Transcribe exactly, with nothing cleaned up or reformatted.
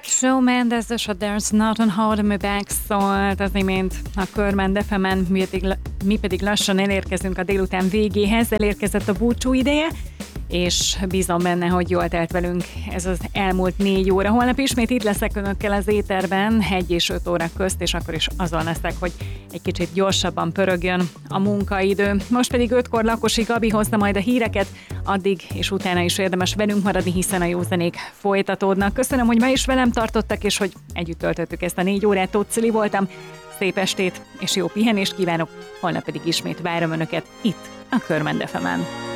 Shawn Mendes és a There's Nothing Holding Me Back szólt az imént a Körmend ef emen, mi pedig, mi pedig lassan elérkezünk a délután végéhez, elérkezett a búcsú ideje, és bízom benne, hogy jól telt velünk ez az elmúlt négy óra. Holnap ismét itt leszek önökkel az éterben, egy és öt óra közt, és akkor is azon leszek, hogy egy kicsit gyorsabban pörögjön a munkaidő. Most pedig ötkor Lakosi Gabi hozta majd a híreket, addig és utána is érdemes velünk maradni, hiszen a jó zenék folytatódnak. Köszönöm, hogy ma is velem tartottak, és hogy együtt töltöttük ezt a négy órát. Tóth Cili voltam, szép estét és jó pihenést kívánok, holnap pedig ismét várom önöket itt a Körmend ef emen.